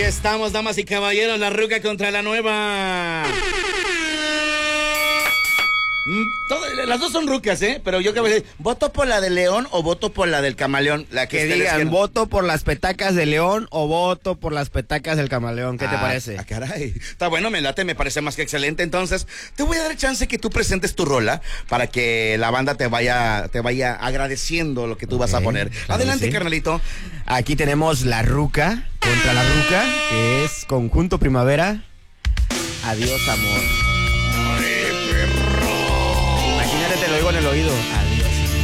estamos, damas y caballeros, la ruca contra la nueva. Las dos son rucas, pero yo que voy a decir, ¿voto por la de León o voto por la del Camaleón? La que digan, ¿voto por las petacas de León o voto por las petacas del Camaleón? ¿Qué te parece? Caray, está bueno, me late, me parece más que excelente. Entonces, te voy a dar chance que tú presentes tu rola para que la banda te vaya agradeciendo lo que tú vas a poner. Claro, adelante, sí, carnalito. Aquí tenemos La Ruca contra La Ruca, que es Conjunto Primavera. Adiós, amor. Ay, perro. Imagínate, te lo digo en el oído.